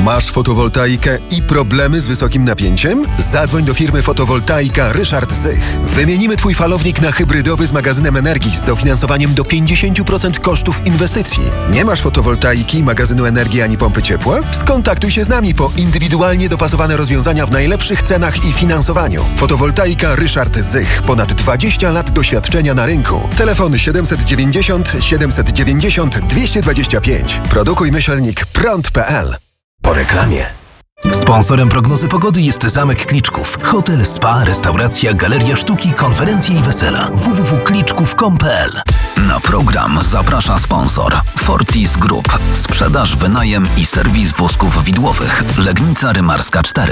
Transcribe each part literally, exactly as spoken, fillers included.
Masz fotowoltaikę i problemy z wysokim napięciem? Zadzwoń do firmy Fotowoltaika Ryszard Zych. Wymienimy Twój falownik na hybrydowy z magazynem energii z dofinansowaniem do pięćdziesiąt procent kosztów inwestycji. Nie masz fotowoltaiki, magazynu energii ani pompy ciepła? Skontaktuj się z nami po indywidualnie dopasowane rozwiązania w najlepszych cenach i finansowaniu. Fotowoltaika Ryszard Zych. Ponad dwadzieścia lat doświadczenia na rynku. Telefony siedemset dziewięćdziesiąt siedemset dziewięćdziesiąt dwieście dwadzieścia pięć. Produkuj myślnik prąd kropka p l. Po reklamie. Sponsorem prognozy pogody jest Zamek Kliczków. Hotel, spa, restauracja, galeria sztuki, konferencje i wesela. w w w kropka kliczków kropka com kropka p l. Na program zaprasza sponsor Fortis Group. Sprzedaż, wynajem i serwis wózków widłowych. Legnica Rymarska cztery.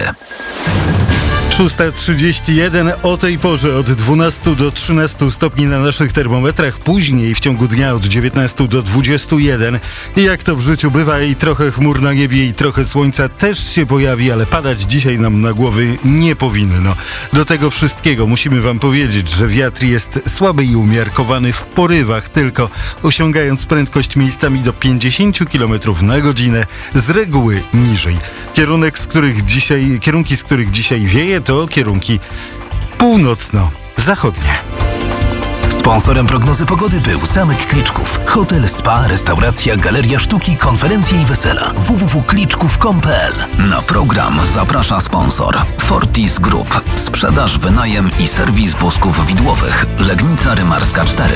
szósta trzydzieści jeden. O tej porze od dwunastu do trzynastu stopni na naszych termometrach. Później w ciągu dnia od dziewiętnastu do dwudziestu jeden. I jak to w życiu bywa, i trochę chmur na niebie, i trochę słońca też się pojawi, ale padać dzisiaj nam na głowy nie powinno. Do tego wszystkiego musimy wam powiedzieć, że wiatr jest słaby i umiarkowany w porywach tylko, osiągając prędkość miejscami do pięćdziesiąt kilometrów na godzinę, z reguły niżej. Kierunek, z których dzisiaj, kierunki, z których dzisiaj wieje, to kierunki północno-zachodnie. Sponsorem prognozy pogody był Zamek Kliczków. Hotel, spa, restauracja, galeria sztuki, konferencje i wesela. w w w kropka kliczków kropka com kropka p l. Na program zaprasza sponsor Fortis Group. Sprzedaż, wynajem i serwis wózków widłowych. Legnica Rymarska cztery.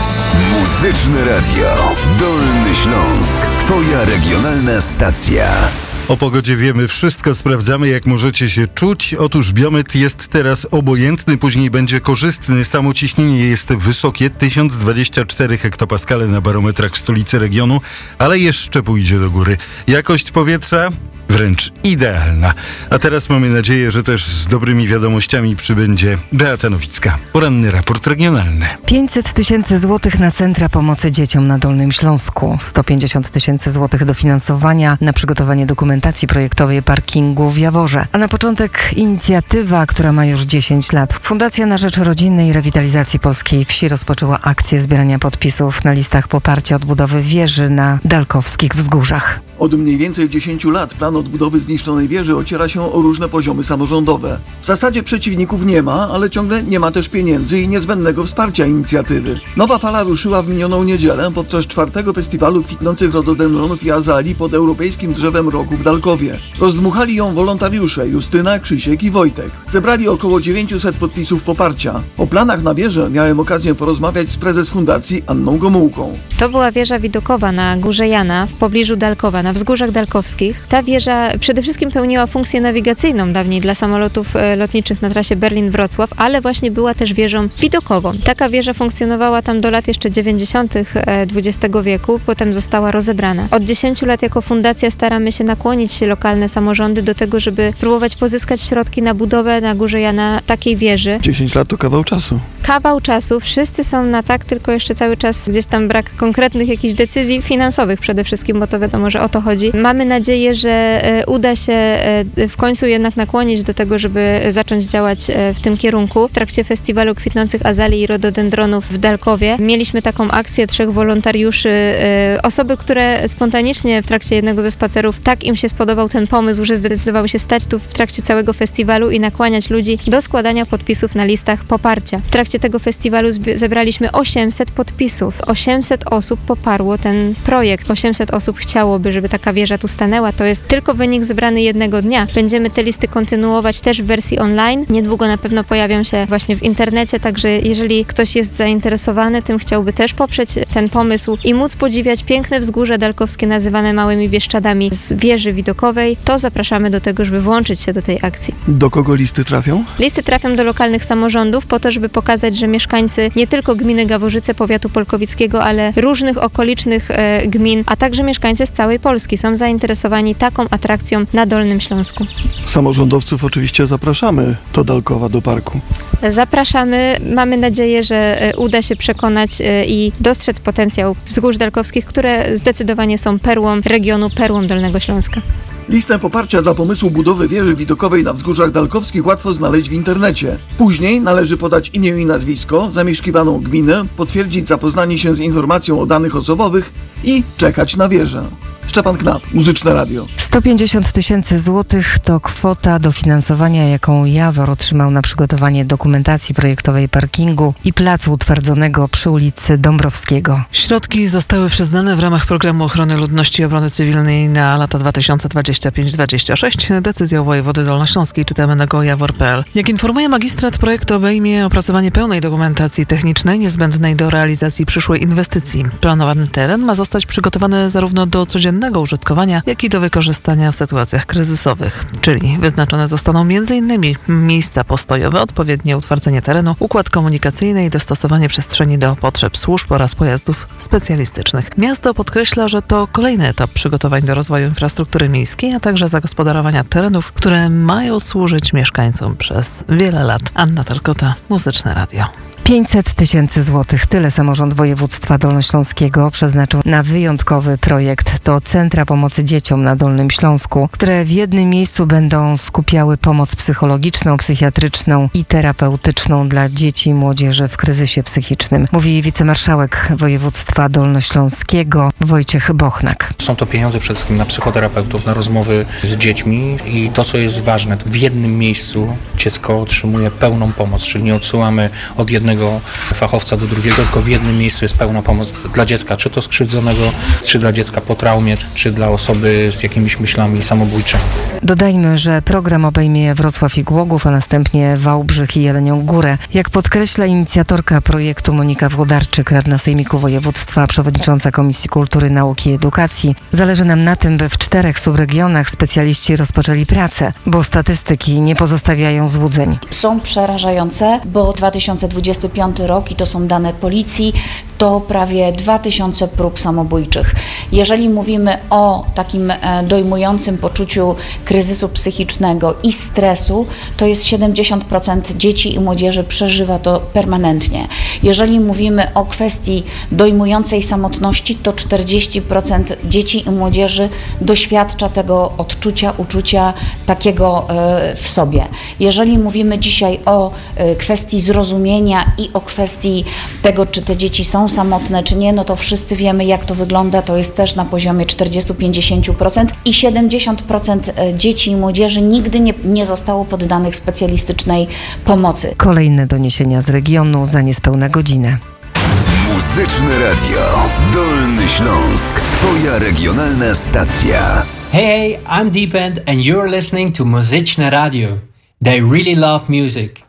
Muzyczne Radio Dolny Śląsk. Twoja regionalna stacja. O pogodzie wiemy wszystko, sprawdzamy, jak możecie się czuć. Otóż biometr jest teraz obojętny, później będzie korzystny. Samo ciśnienie jest wysokie, tysiąc dwadzieścia cztery hektopaskale na barometrach w stolicy regionu, ale jeszcze pójdzie do góry. Jakość powietrza wręcz idealna. A teraz mamy nadzieję, że też z dobrymi wiadomościami przybędzie Beata Nowicka. Poranny raport regionalny. pięćset tysięcy złotych na centra pomocy dzieciom na Dolnym Śląsku. sto pięćdziesiąt tysięcy złotych dofinansowania na przygotowanie dokumentacji projektowej parkingu w Jaworze. A na początek inicjatywa, która ma już dziesięć lat. Fundacja na rzecz rodzinnej rewitalizacji polskiej wsi rozpoczęła akcję zbierania podpisów na listach poparcia odbudowy wieży na Dalkowskich Wzgórzach. Od mniej więcej dziesięciu lat plan odbudowy zniszczonej wieży ociera się o różne poziomy samorządowe. W zasadzie przeciwników nie ma, ale ciągle nie ma też pieniędzy i niezbędnego wsparcia inicjatywy. Nowa fala ruszyła w minioną niedzielę podczas czwartego festiwalu kwitnących rododendronów i azalii pod Europejskim Drzewem Roku w Dalkowie. Rozdmuchali ją wolontariusze Justyna, Krzysiek i Wojtek. Zebrali około dziewięćset podpisów poparcia. O planach na wieżę miałem okazję porozmawiać z prezes fundacji Anną Gomułką. To była wieża widokowa na Górze Jana w pobliżu Dalkowa, na Wzgórzach Dalkowskich. Ta wieża przede wszystkim pełniła funkcję nawigacyjną dawniej dla samolotów lotniczych na trasie Berlin-Wrocław, ale właśnie była też wieżą widokową. Taka wieża funkcjonowała tam do lat jeszcze dziewięćdziesiątych dwudziestego wieku, potem została rozebrana. Od dziesięciu lat jako fundacja staramy się nakłonić lokalne samorządy do tego, żeby próbować pozyskać środki na budowę na Górze Jana takiej wieży. dziesięć lat to kawał czasu. Kawał czasu, wszyscy są na tak, tylko jeszcze cały czas gdzieś tam brak konkretnych jakichś decyzji finansowych przede wszystkim, bo to wiadomo, że o to chodzi. Mamy nadzieję, że uda się w końcu jednak nakłonić do tego, żeby zacząć działać w tym kierunku. W trakcie festiwalu kwitnących azalii i rododendronów w Dalkowie mieliśmy taką akcję trzech wolontariuszy, osoby, które spontanicznie w trakcie jednego ze spacerów tak im się spodobał ten pomysł, że zdecydowały się stać tu w trakcie całego festiwalu i nakłaniać ludzi do składania podpisów na listach poparcia. W trakcie tego festiwalu zebraliśmy osiemset podpisów. osiemset osób poparło ten projekt. osiemset osób chciałoby, żeby taka wieża tu stanęła. To jest tylko wynik zebrany jednego dnia. Będziemy te listy kontynuować też w wersji online. Niedługo na pewno pojawią się właśnie w internecie, także jeżeli ktoś jest zainteresowany tym, chciałby też poprzeć ten pomysł i móc podziwiać piękne wzgórze dalkowskie nazywane Małymi Bieszczadami z wieży widokowej, to zapraszamy do tego, żeby włączyć się do tej akcji. Do kogo listy trafią? Listy trafią do lokalnych samorządów po to, żeby pokazać, że mieszkańcy nie tylko gminy Gaworzyce, powiatu polkowickiego, ale różnych okolicznych e, gmin, a także mieszkańcy z całej Polski są zainteresowani taką atrakcją na Dolnym Śląsku. Samorządowców oczywiście zapraszamy do Dalkowa, do parku. Zapraszamy. Mamy nadzieję, że uda się przekonać i dostrzec potencjał wzgórz dalkowskich, które zdecydowanie są perłą regionu, perłą Dolnego Śląska. Listę poparcia dla pomysłu budowy wieży widokowej na Wzgórzach Dalkowskich łatwo znaleźć w internecie. Później należy podać imię i nazwisko, zamieszkiwaną gminę, potwierdzić zapoznanie się z informacją o danych osobowych i czekać na wieżę. Szczepan Knap, Muzyczne Radio. sto pięćdziesiąt tysięcy złotych to kwota dofinansowania, jaką Jawor otrzymał na przygotowanie dokumentacji projektowej parkingu i placu utwardzonego przy ulicy Dąbrowskiego. Środki zostały przyznane w ramach Programu Ochrony Ludności i Obrony Cywilnej na lata dwa tysiące dwudziesty piąty do dwudziestego szóstego. Decyzją wojewody dolnośląskiej, czytamy na go jawor kropka p l. Jak informuje magistrat, projekt obejmie opracowanie pełnej dokumentacji technicznej niezbędnej do realizacji przyszłej inwestycji. Planowany teren ma zostać przygotowany zarówno do codziennego użytkowania, jak i do wykorzystania w sytuacjach kryzysowych. Czyli wyznaczone zostaną m.in. miejsca postojowe, odpowiednie utwardzenie terenu, układ komunikacyjny i dostosowanie przestrzeni do potrzeb służb oraz pojazdów specjalistycznych. Miasto podkreśla, że to kolejny etap przygotowań do rozwoju infrastruktury miejskiej, a także zagospodarowania terenów, które mają służyć mieszkańcom przez wiele lat. Anna Tarkota, Muzyczne Radio. pięćset tysięcy złotych. Tyle samorząd województwa dolnośląskiego przeznaczył na wyjątkowy projekt. To Centra Pomocy Dzieciom na Dolnym Śląsku, które w jednym miejscu będą skupiały pomoc psychologiczną, psychiatryczną i terapeutyczną dla dzieci i młodzieży w kryzysie psychicznym. Mówi wicemarszałek województwa dolnośląskiego Wojciech Bochnak. Są to pieniądze przede wszystkim na psychoterapeutów, na rozmowy z dziećmi i to, co jest ważne, w jednym miejscu dziecko otrzymuje pełną pomoc, czyli nie odsyłamy od jednego fachowca do drugiego, tylko w jednym miejscu jest pełna pomoc dla dziecka, czy to skrzywdzonego, czy dla dziecka po traumie, czy dla osoby z jakimiś myślami samobójczymi. Dodajmy, że program obejmie Wrocław i Głogów, a następnie Wałbrzych i Jelenią Górę. Jak podkreśla inicjatorka projektu Monika Włodarczyk, radna Sejmiku Województwa, przewodnicząca Komisji Kultury, Nauki i Edukacji, zależy nam na tym, by w czterech subregionach specjaliści rozpoczęli pracę, bo statystyki nie pozostawiają złudzeń. Są przerażające, bo dwa tysiące dwudziesty piąty rok, i to są dane policji, to prawie dwa tysiące prób samobójczych. Jeżeli mówimy o takim dojmującym poczuciu kryzysu psychicznego i stresu, to jest siedemdziesiąt procent dzieci i młodzieży przeżywa to permanentnie. Jeżeli mówimy o kwestii dojmującej samotności, to czterdzieści procent dzieci i młodzieży doświadcza tego odczucia, uczucia takiego w sobie. Jeżeli mówimy dzisiaj o kwestii zrozumienia i o kwestii tego, czy te dzieci są samotne, czy nie, no to wszyscy wiemy, jak to wygląda. To jest też na poziomie czterdzieści do pięćdziesięciu procent i siedemdziesiąt procent dzieci i młodzieży nigdy nie, nie zostało poddanych specjalistycznej pomocy. Kolejne doniesienia z regionu za niespełna godzinę. Muzyczne Radio. Dolny Śląsk. Twoja regionalna stacja. Hey, hey, I'm Deepend and you're listening to Muzyczne Radio. They really love music.